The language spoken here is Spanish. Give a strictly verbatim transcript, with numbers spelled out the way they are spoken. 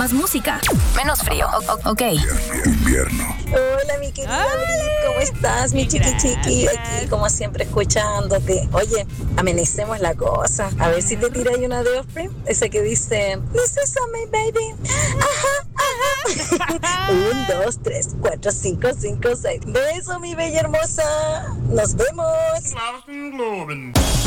Más música. Menos frío. O- o- ok. Invierno. Hola, mi querida Bri, ¿cómo estás, mi chiqui chiqui? Aquí, como siempre, escuchándote. Oye, amenicemos la cosa. A ver si te tiras una de Offspring. Ese que dice, this is me, baby. Ajá, ajá. Un, dos, tres, cuatro, cinco, cinco, seis. Beso, mi bella hermosa. Nos vemos.